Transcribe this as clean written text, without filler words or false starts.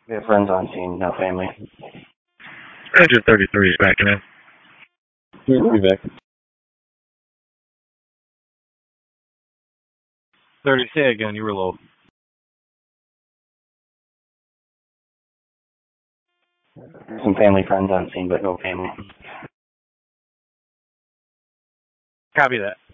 We have friends on scene, no family. Ranger 33 is backing in. Yeah, we'll be back. 30, say again, you were low. Some family friends on scene, but no family. Copy that.